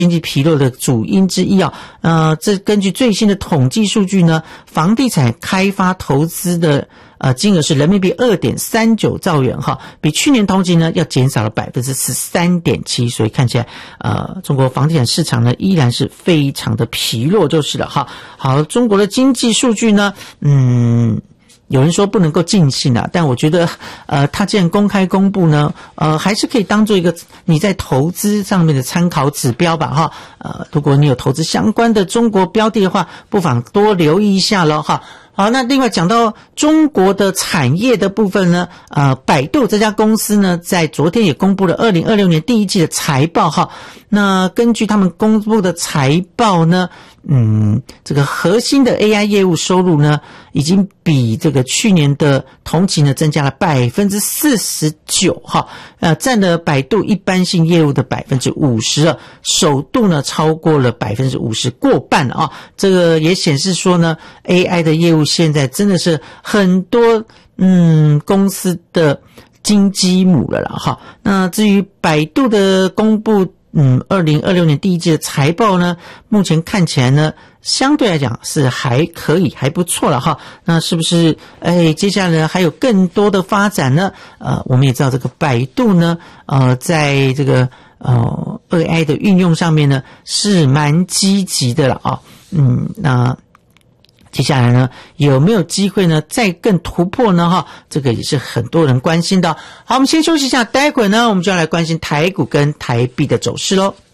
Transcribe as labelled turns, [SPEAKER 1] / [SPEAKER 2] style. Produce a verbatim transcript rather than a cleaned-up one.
[SPEAKER 1] 经济疲弱的主因之一啊。呃，这根据最新的统计数据呢，房地产开发投资的呃金额是人民币 二点三九兆元哈，比去年同期呢要减少了 百分之十三点七， 所以看起来呃中国房地产市场呢依然是非常的疲弱就是了哈。好，中国的经济数据呢，嗯。有人说不能够尽信啊，但我觉得，呃，他既然公开公布呢，呃，还是可以当做一个你在投资上面的参考指标吧，哈。呃，如果你有投资相关的中国标的的话，不妨多留意一下咯，哈。好，那另外讲到中国的产业的部分呢，呃，百度这家公司呢，在昨天也公布了二零二六年第一季的财报哈。那根据他们公布的财报呢，嗯，这个核心的 A I 业务收入呢，已经比这个去年的同期呢增加了 百分之四十九 哈，呃，占了百度一般性业务的 百分之五十 啊，首度呢超过了 百分之五十， 过半了啊。这个也显示说呢 A I 的业务现在真的是很多嗯公司的金鸡母了啦哈。那至于百度的公布嗯二零二六年第一季的财报呢，目前看起来呢相对来讲是还可以还不错了哈。那是不是哎接下来还有更多的发展呢？呃我们也知道这个百度呢呃在这个呃 A I 的运用上面呢是蛮积极的了啊。嗯那接下来呢有没有机会呢再更突破呢哈，这个也是很多人关心的。好，我们先休息一下，待会呢我们就要来关心台股跟台币的走势咯。